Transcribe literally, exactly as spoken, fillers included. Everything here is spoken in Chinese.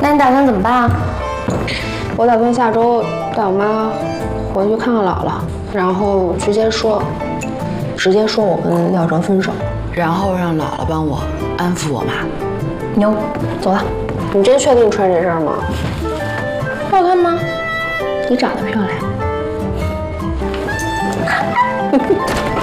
那你打算怎么办啊？ 我打算下周带我妈回去看看姥姥，然后直接说，直接说我跟廖哲分手， 然后让姥姥帮我安抚我妈。 牛，走了。 你真确定穿这身吗？ 不好看吗？ 你长得漂亮。